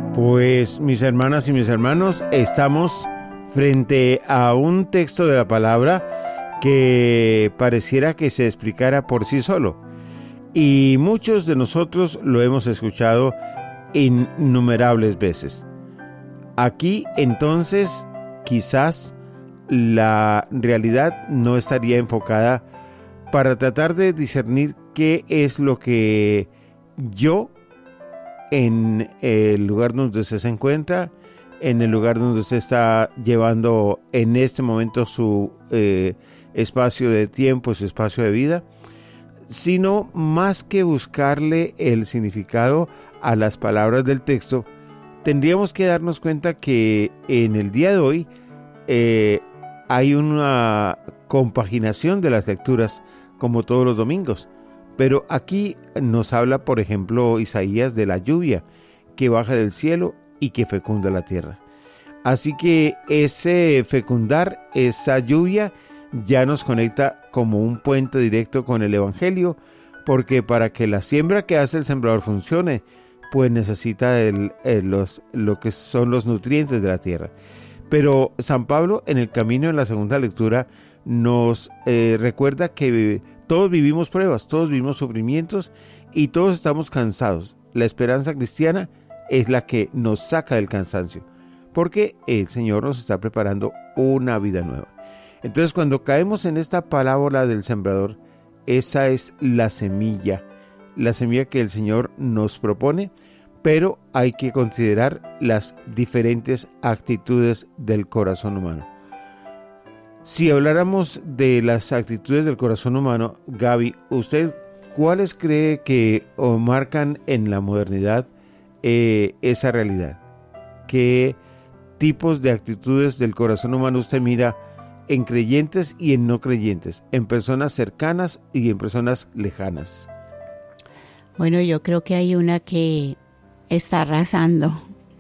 Pues mis hermanas y mis hermanos, estamos frente a un texto de la palabra que pareciera que se explicara por sí solo. Y muchos de nosotros lo hemos escuchado innumerables veces. Aquí entonces quizás la realidad no estaría enfocada para tratar de discernir qué es lo que yo, en el lugar donde usted se encuentra, en el lugar donde usted está llevando en este momento su espacio de tiempo, su espacio de vida, sino más que buscarle el significado a las palabras del texto, tendríamos que darnos cuenta que en el día de hoy hay una compaginación de las lecturas como todos los domingos. Pero aquí nos habla, por ejemplo, Isaías de la lluvia que baja del cielo y que fecunda la tierra. Así que ese fecundar, esa lluvia, ya nos conecta como un puente directo con el Evangelio, porque para que la siembra que hace el sembrador funcione, pues necesita lo que son los nutrientes de la tierra. Pero San Pablo, en el camino en la segunda lectura, nos recuerda que todos vivimos pruebas, todos vivimos sufrimientos y todos estamos cansados. La esperanza cristiana es la que nos saca del cansancio, porque el Señor nos está preparando una vida nueva. Entonces, cuando caemos en esta parábola del sembrador, esa es la semilla que el Señor nos propone, pero hay que considerar las diferentes actitudes del corazón humano. Si habláramos de las actitudes del corazón humano, Gaby, ¿usted cuáles cree que marcan en la modernidad esa realidad? ¿Qué tipos de actitudes del corazón humano usted mira en creyentes y en no creyentes, en personas cercanas y en personas lejanas? Bueno, yo creo que hay una que está arrasando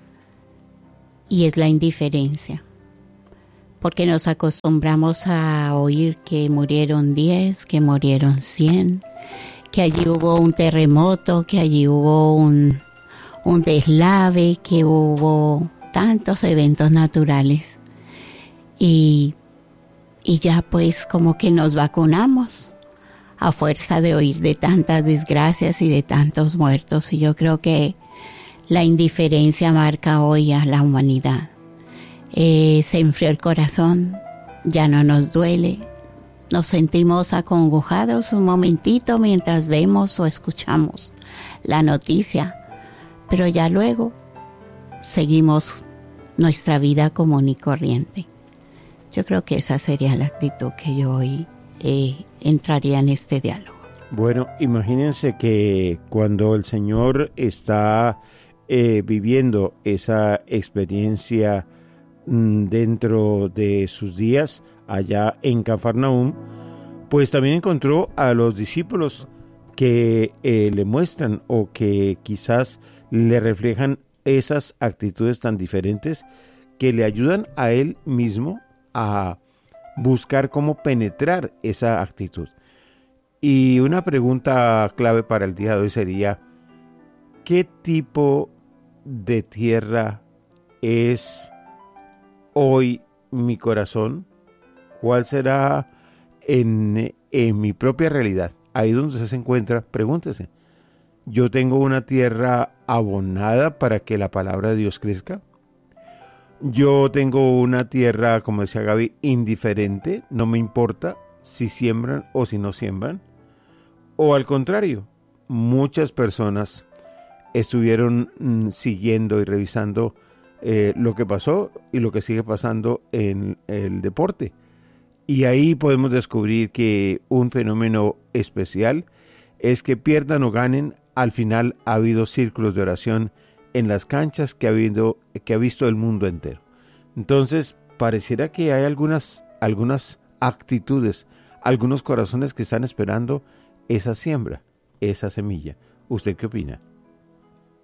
y es la indiferencia. Porque nos acostumbramos a oír que murieron 10, que murieron 100, que allí hubo un terremoto, que allí hubo un deslave, que hubo tantos eventos naturales. Y ya pues como que nos vacunamos a fuerza de oír de tantas desgracias y de tantos muertos. Y yo creo que la indiferencia marca hoy a la humanidad. Se enfrió el corazón, ya no nos duele, nos sentimos acongojados un momentito mientras vemos o escuchamos la noticia, pero ya luego seguimos nuestra vida común y corriente. Yo creo que esa sería la actitud que yo hoy entraría en este diálogo. Bueno, imagínense que cuando el Señor está viviendo esa experiencia dentro de sus días allá en Cafarnaúm, pues también encontró a los discípulos que le muestran o que quizás le reflejan esas actitudes tan diferentes que le ayudan a él mismo a buscar cómo penetrar esa actitud. Y una pregunta clave para el día de hoy sería: ¿qué tipo de tierra es hoy mi corazón? ¿Cuál será en mi propia realidad? Ahí donde usted se encuentra, pregúntese: ¿yo tengo una tierra abonada para que la palabra de Dios crezca? ¿Yo tengo una tierra, como decía Gaby, indiferente? ¿No me importa si siembran o si no siembran? ¿O al contrario, muchas personas estuvieron siguiendo y revisando lo que pasó y lo que sigue pasando en el deporte? Y ahí podemos descubrir que un fenómeno especial es que pierdan o ganen, al final ha habido círculos de oración en las canchas que ha visto el mundo entero. Entonces, pareciera que hay algunas actitudes, algunos corazones que están esperando esa siembra, esa semilla. ¿Usted qué opina?